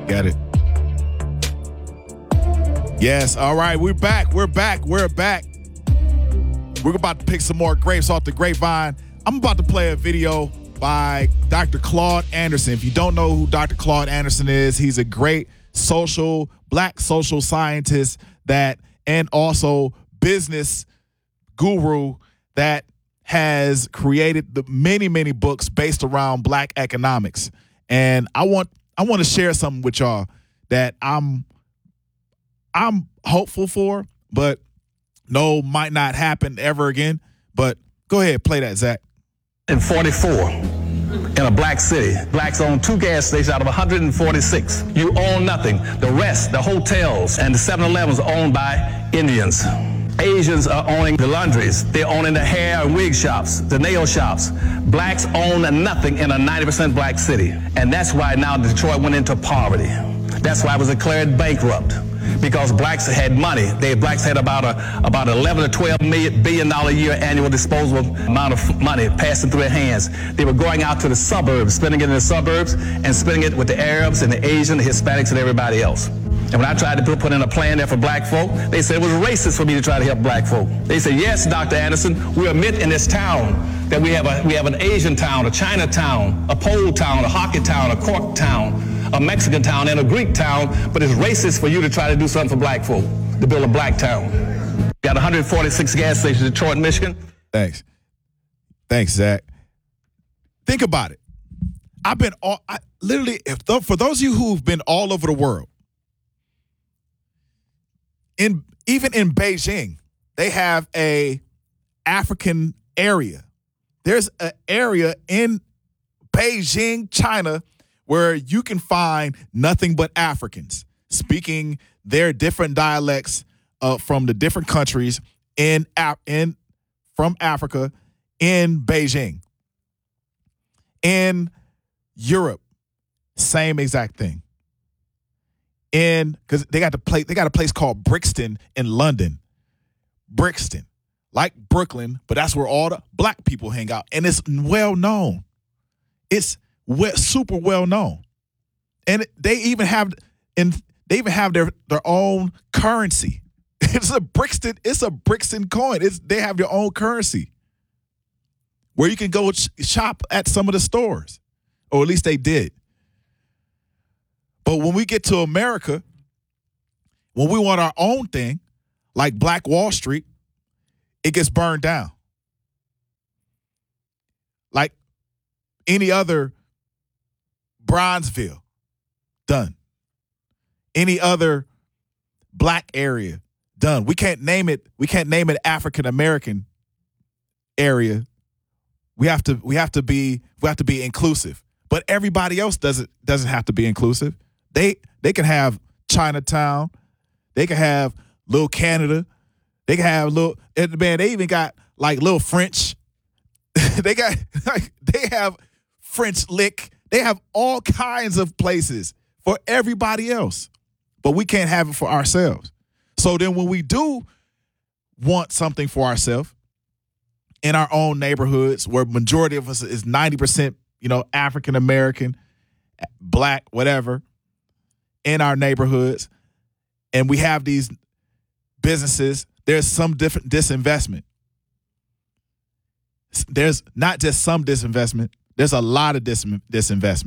Got it. Yes. All right. We're back. We're about to pick some more grapes off the grapevine. I'm about to play a video by Dr. Claude Anderson. If you don't know who Dr. Claude Anderson is, he's a great black social scientist and also business guru that has created the many books based around black economics. And I want to share something with y'all that I'm hopeful for, but might not happen ever again. But go ahead, play that, Zach. In 44, in a black city, blacks own 2 gas stations out of 146. You own nothing. The rest, the hotels and the 7-Elevens are owned by Indians. Asians are owning the laundries. They're owning the hair and wig shops, the nail shops. Blacks own nothing in a 90% black city. And that's why now Detroit went into poverty. That's why it was declared bankrupt. Because blacks had money. Blacks had about 11 or 12 billion a year annual disposable amount of money passing through their hands. They were going out to the suburbs, spending it in the suburbs, and spending it with the Arabs and the Asians, the Hispanics, and everybody else. And when I tried to put in a plan there for black folk, they said it was racist for me to try to help black folk. They said, yes, Dr. Anderson, we admit in this town that we have an Asian town, a Chinatown, a Pole town, a hockey town, a Cork town, a Mexican town, and a Greek town, but it's racist for you to try to do something for black folk, to build a black town. We got 146 gas stations in Detroit, Michigan. Thanks, Zach. Think about it. For those of you who've been all over the world, even in Beijing, they have a African area. There's an area in Beijing, China, where you can find nothing but Africans speaking their different dialects from the different countries from Africa in Beijing. In Europe, same exact thing. Because they got a place called Brixton in London. Brixton, like Brooklyn, but that's where all the black people hang out, and it's well known. It's super well known, and they even have their own currency. It's a Brixton coin. They have their own currency where you can go shop at some of the stores, or at least they did. But when we get to America, when we want our own thing, like Black Wall Street, it gets burned down. Like any other Bronzeville, done. Any other black area, done. We can't name it African American area. We have to be inclusive. But everybody else doesn't have to be inclusive. They can have Chinatown. They can have Little Canada. They can have they even got like Little French. they have French Lick. They have all kinds of places for everybody else. But we can't have it for ourselves. So then when we do want something for ourselves in our own neighborhoods, where majority of us is 90%, African American, black, whatever, in our neighborhoods, and we have these businesses, there's some different disinvestment. There's not just some disinvestment, there's a lot of disinvestment.